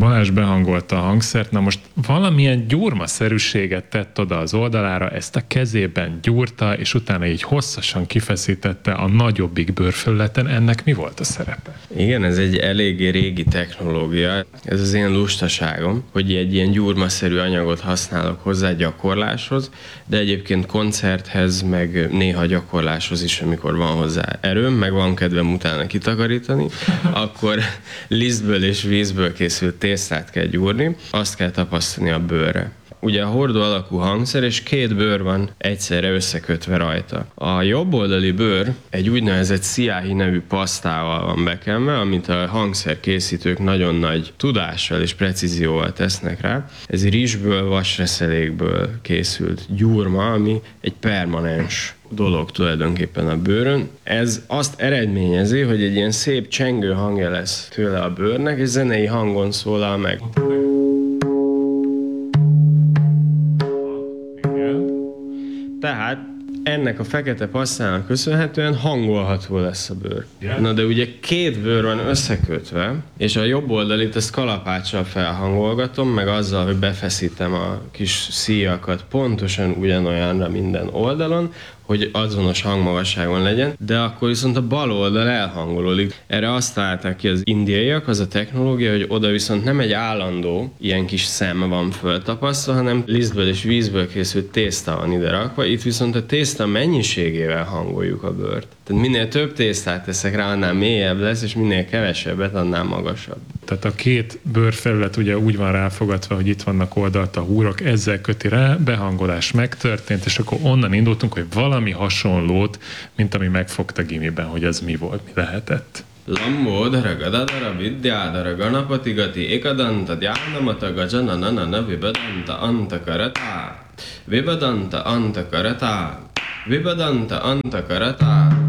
Balázs behangolta a hangszert, na most valamilyen gyurmaszerűséget tett oda az oldalára, ezt a kezében gyúrta, és utána így hosszasan kifeszítette a nagyobbik bőrfelületen. Ennek mi volt a szerepe? Igen, ez egy eléggé régi technológia. Ez az én lustaságom, hogy egy ilyen gyurmaszerű anyagot használok hozzá gyakorláshoz, de egyébként koncerthez, meg néha gyakorláshoz is, amikor van hozzá erőm, meg van kedvem utána kitakarítani, akkor lisztből és vízből készült tésztát kell gyúrni, azt kell tapasztani a bőrre. Ugye a hordó alakú hangszer, és 2 bőr van egyszerre összekötve rajta. A jobb oldali bőr egy úgynevezett sziáhi nevű pasztával van bekenve, amit a hangszerkészítők nagyon nagy tudással és precízióval tesznek rá. Ez rizsből, vasreszelékből készült gyúrma, ami egy permanens dolog tulajdonképpen a bőrön. Ez azt eredményezi, hogy egy ilyen szép csengő hangja lesz tőle a bőrnek, és zenei hangon szólal meg. Tehát ennek a fekete pasztának köszönhetően hangolható lesz a bőr. Na de ugye 2 bőr van összekötve, és a jobb oldalit ezt kalapáccsal felhangolgatom, meg azzal, hogy befeszítem a kis szíjakat pontosan ugyanolyanra minden oldalon, hogy azonos hangmagasságon legyen, de akkor viszont a bal oldal elhangolódik. Erre azt találták ki az indiaiak, az a technológia, hogy oda viszont nem egy állandó ilyen kis szem van föltapasztva, hanem lisztből és vízből készült tészta van ide rakva, itt viszont a tészta mennyiségével hangoljuk a bőrt. Tehát minél több tésztát teszek rá, annál mélyebb lesz, és minél kevesebbet, annál magasabb. Tehát a 2 bőrfelület ugye úgy van ráfogatva, hogy itt vannak oldalt a húrok, ezzel köti rá, behangolás megtörtént, és akkor onnan indultunk, hogy valami hasonlót, mint ami megfogta gimiben, hogy az mi volt, mi lehetett. Lambodhara gadadhara vidyádhara ganapatigati ekadanta dhyánamata gajananana vibadanta antakarata. Vibadanta antakarata. Vibadanta antakarata.